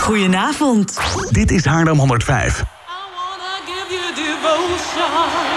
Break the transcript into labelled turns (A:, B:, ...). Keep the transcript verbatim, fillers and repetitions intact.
A: Goedenavond.
B: Dit is Haarlem honderdvijf.
C: I wanna give you devotion.